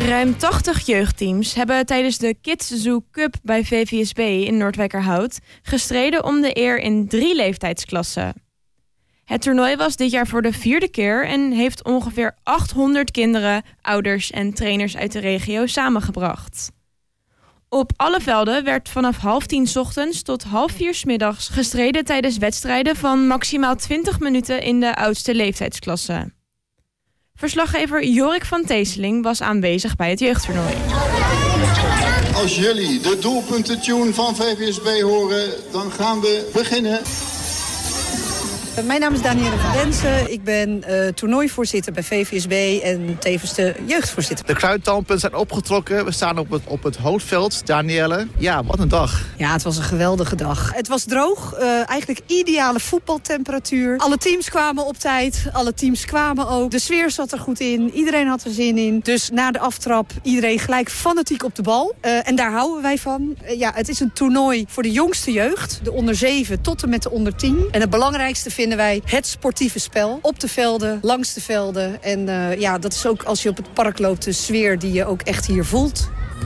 Ruim 80 jeugdteams hebben tijdens de Kids Zoo Cup bij VVSB in Noordwijkerhout gestreden om de eer in 3 leeftijdsklassen. Het toernooi was dit jaar voor de 4e keer en heeft ongeveer 800 kinderen, ouders en trainers uit de regio samengebracht. Op alle velden werd vanaf 9:30 ochtends tot 15:30 's middags gestreden tijdens wedstrijden van maximaal 20 minuten in de oudste leeftijdsklasse. Verslaggever Jorik van Teeseling was aanwezig bij het jeugdtoernooi. Als jullie de doelpuntentune van VVSB horen, dan gaan we beginnen. Mijn naam is Danielle van Densen. Ik ben toernooivoorzitter bij VVSB en tevens de jeugdvoorzitter. De kruidtampen zijn opgetrokken. We staan op het hoofdveld. Danielle, ja, wat een dag. Ja, het was een geweldige dag. Het was droog, eigenlijk ideale voetbaltemperatuur. Alle teams kwamen op tijd, alle teams kwamen ook. De sfeer zat er goed in, iedereen had er zin in. Dus na de aftrap, iedereen gelijk fanatiek op de bal. En daar houden wij van. Ja, het is een toernooi voor de jongste jeugd. De onder 7 tot en met de onder 10. En het belangrijkste vinden wij het sportieve spel. Op de velden, langs de velden. En ja, dat is ook als je op het park loopt de sfeer die je ook echt hier voelt.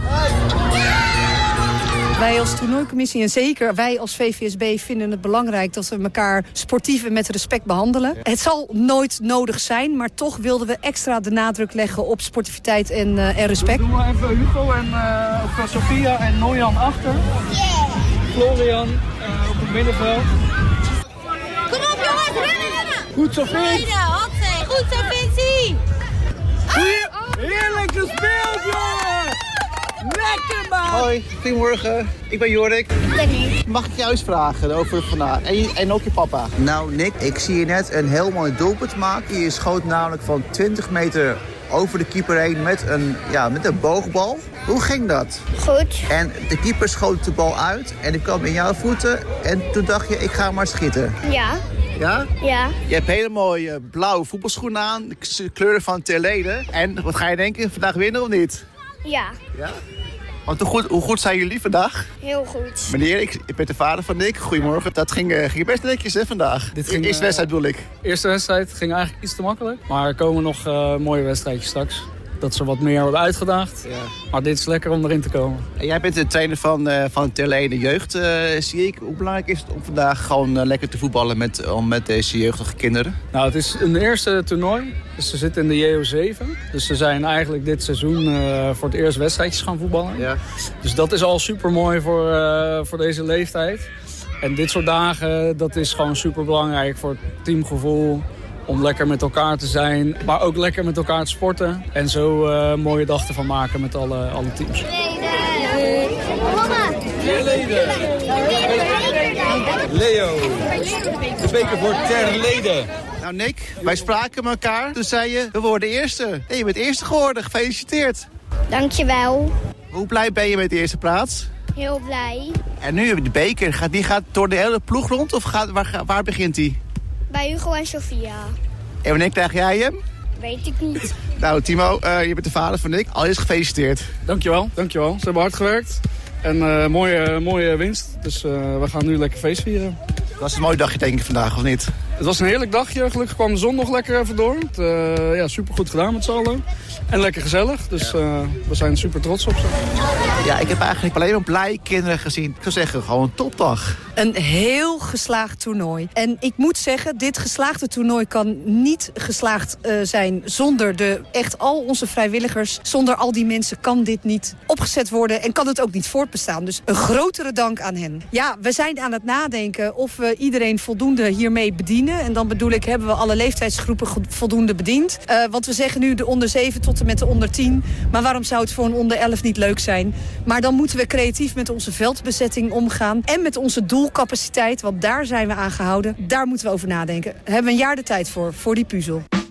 Wij als toernooicommissie en zeker wij als VVSB vinden het belangrijk dat we elkaar sportief en met respect behandelen. Het zal nooit nodig zijn, maar toch wilden we extra de nadruk leggen op sportiviteit en respect. Doen we even Hugo en Sofia en Nojan achter. Yeah. Florian op het middenveld. Kom op jongens, rennen! Goed zo, Vince! Goed zo, Vincie! Heerlijk gespeeld, jongen! Lekker, man! Hoi, goedemorgen. Ik ben Jorik. Mag ik jou eens vragen over vandaag? En ook je papa. Nou, Nick, ik zie je net een heel mooi doelpunt maken. Je schoot namelijk van 20 meter over de keeper heen met een boogbal. Hoe ging dat? Goed. En de keeper schoot de bal uit en die kwam in jouw voeten. En toen dacht je, ik ga maar schieten. Ja. Ja? Ja. Je hebt hele mooie blauwe voetbalschoenen aan. De kleuren van Terleden. En wat ga je denken? Vandaag winnen of niet? Ja. Ja? Want hoe goed zijn jullie vandaag? Heel goed. Meneer, ik ben de vader van Nick. Goedemorgen. Dat ging best netjes hè, vandaag. Eerste wedstrijd bedoel ik. Eerste wedstrijd ging eigenlijk iets te makkelijk. Maar er komen nog mooie wedstrijdjes straks. Dat ze wat meer worden uitgedaagd. Ja. Maar dit is lekker om erin te komen. En jij bent de trainer van Terleden Jeugd, zie ik. Hoe belangrijk is het om vandaag gewoon lekker te voetballen met deze jeugdige kinderen? Nou, het is een eerste toernooi. Dus ze zitten in de JO7. Dus ze zijn eigenlijk dit seizoen voor het eerst wedstrijdjes gaan voetballen. Ja. Dus dat is al super mooi voor deze leeftijd. En dit soort dagen, dat is gewoon super belangrijk voor het teamgevoel. Om lekker met elkaar te zijn, maar ook lekker met elkaar te sporten. En zo een mooie dag ervan maken met alle teams. Terleden. Leo. De beker voor Terleden. Nou Nick, wij spraken elkaar. Toen zei je, we worden eerste. Nee, je bent eerste geworden. Gefeliciteerd. Dankjewel. Hoe blij ben je met de eerste plaats? Heel blij. En nu heb je de beker. Die gaat door de hele ploeg rond of waar begint die? Bij Hugo en Sofia. En wanneer krijg jij hem? Weet ik niet. Nou Timo, je bent de vader van Nick. Allereerst gefeliciteerd. Dankjewel. Ze hebben hard gewerkt. En mooie winst. Dus we gaan nu lekker feest vieren. Dat was een mooi dagje denk ik vandaag, of niet? Het was een heerlijk dagje. Gelukkig kwam de zon nog lekker even door. Super goed gedaan met z'n allen. En lekker gezellig. Dus we zijn super trots op ze. Ja, ik heb eigenlijk alleen maar blije kinderen gezien. Ik zou zeggen, gewoon een topdag. Een heel geslaagd toernooi. En ik moet zeggen, dit geslaagde toernooi kan niet geslaagd zijn zonder echt al onze vrijwilligers. Zonder al die mensen kan dit niet opgezet worden en kan het ook niet voortbestaan. Dus een grotere dank aan hen. Ja, we zijn aan het nadenken of we iedereen voldoende hiermee bedienen. En dan bedoel ik, hebben we alle leeftijdsgroepen voldoende bediend. Want we zeggen nu de onder 7 tot en met de onder 10. Maar waarom zou het voor een onder 11 niet leuk zijn? Maar dan moeten we creatief met onze veldbezetting omgaan. En met onze doelcapaciteit, want daar zijn we aan gehouden. Daar moeten we over nadenken. Daar hebben we een jaar de tijd voor die puzzel.